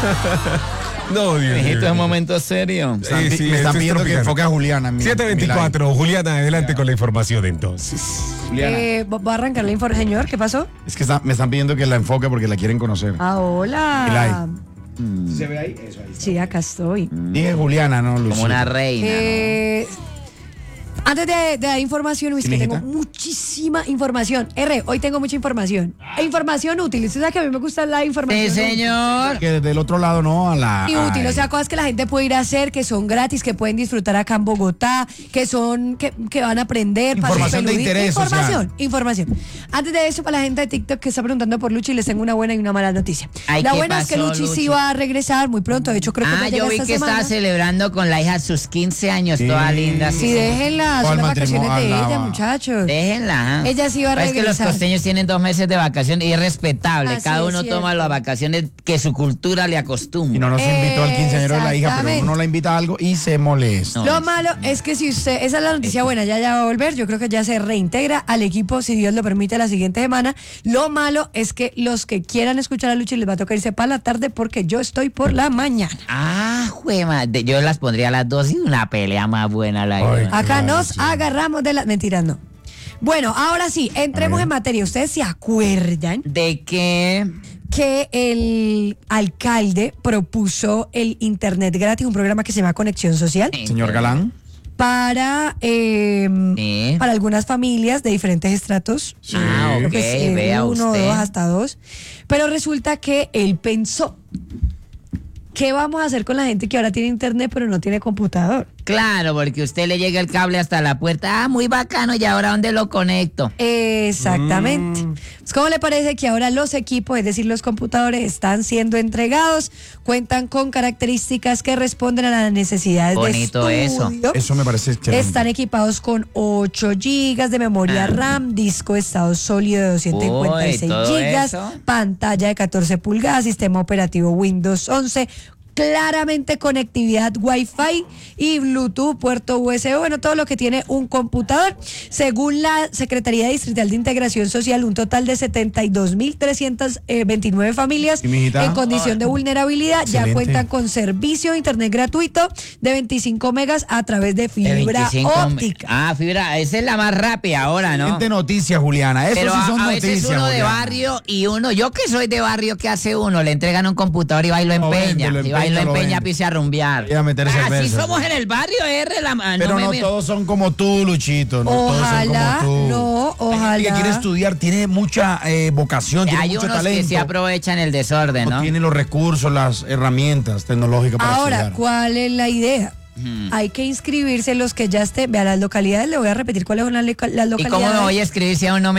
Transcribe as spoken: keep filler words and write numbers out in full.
No, Dios mío. Esto es un momento serio. Sí, Me sí, están esto es pidiendo que tropical. enfoque a Juliana. mi- siete veinticuatro, Juliana, adelante con la información entonces. Eh, ¿Va a arrancar la información, señor? ¿Qué pasó? Es que está- me están pidiendo que la enfoque porque la quieren conocer. Ah, hola. ¿Se ve ahí? Eso ahí. Sí, acá estoy. Dije Juliana, no, Lucía. Como una reina. Eh, antes de, de dar información, Luis, ¿Sí, que tengo mijita? muchísima información. R, hoy tengo mucha información. E información útil. Usted sabe que a mí me gusta la información Sí, útil. señor. Que desde el otro lado, no, a la... Y útil, ay. o sea, cosas que la gente puede ir a hacer, que son gratis, que pueden disfrutar acá en Bogotá, que son, que, que van a aprender. para sus Información de peluditos. interés Información, social. información. Antes de eso, para la gente de TikTok que está preguntando por Luchi, les tengo una buena y una mala noticia. Ay, la ¿qué buena es que pasó, Luchi, sí Luchi? va a regresar muy pronto, de hecho creo que Ah, ya yo llega vi esta que semana. estaba celebrando con la hija sus quince años, Sí. toda linda. Sí, déjenla, O son al las vacaciones matrimonio, de a la- ella, muchachos. Déjenla. ¿ah? Ella sí va a Es que los regresar. costeños tienen dos meses de vacaciones y es respetable. Así Cada es uno cierto. toma las vacaciones que su cultura le Y acostumbra. no nos invitó al quinceañero de la hija, pero Exactamente. uno la invita a algo y se molesta. No. Lo malo es que si usted, esa es la noticia buena, ya ya va a volver, yo creo que ya se reintegra al equipo, si Dios lo permite, la siguiente semana. Lo malo es que los que quieran escuchar a Luchi les va a tocar irse para la tarde porque yo estoy por la mañana. Ah, juema. de- Yo las pondría a las dos y una pelea más buena la Ay, verdad. Acá Claro, nos sí. agarramos de las... Mentiras, no. Bueno, ahora sí, entremos en materia. ¿Ustedes se acuerdan De que que el alcalde propuso el Internet gratis, un programa que se llama Conexión Social, Señor Galán. para, eh, Sí. para algunas familias de diferentes estratos? Ah, Creo ok, que es, eh, vea uno, usted. dos, hasta dos. Pero resulta que él pensó, ¿qué vamos a hacer con la gente que ahora tiene internet pero no tiene computador? Claro, porque usted le llega el cable hasta la puerta. Ah, muy bacano. ¿Y ahora dónde lo conecto? Exactamente. Mm. Pues, ¿cómo le parece que ahora los equipos, es decir, los computadores, están siendo entregados, cuentan con características que responden a las necesidades Bonito de eso. estudio? Eso me parece excelente. Están equipados con ocho gigas de memoria Ah. RAM, disco de estado sólido de doscientos cincuenta y seis Uy, ¿todo gigas, eso? pantalla de catorce pulgadas, sistema operativo Windows once, claramente conectividad Wi-Fi y Bluetooth, puerto U S B, bueno, todo lo que tiene un computador. Según la Secretaría Distrital de Integración Social, un total de setenta y dos mil trescientas veintinueve familias ¿Y, mijita? en condición de vulnerabilidad ya Excelente. cuentan con servicio de internet gratuito de veinticinco megas a través de De fibra veinticinco óptica. Ah, fibra. Esa es la más rápida ahora, ¿no? Excelente noticia, Juliana. Eso Pero sí a, son a veces noticias, uno de Juliana. barrio y uno, yo que soy de barrio, ¿qué hace uno? Le entregan un computador y va y lo Lo empeña. vende, lo y va y lo empeña, lo empeña, vende. pise a rumbear. Y a meter Así cerveza. somos en el barrio, R. La, ah, Pero me no, mire. todos son como tú, Luchito. No Ojalá, todos son como tú. no, Hay gente que ojalá. quiere estudiar, tiene mucha eh, vocación, tiene Hay mucho unos talento. que se aprovechan el desorden, no ¿no? tiene los recursos, las herramientas tecnológicas para Ahora, estudiar. ¿cuál es la idea? Hmm. Hay que inscribirse los que ya estén. Vea las localidades, le voy a repetir cuáles son las, leca- las ¿Y localidades. cómo me voy a escribir si aún no me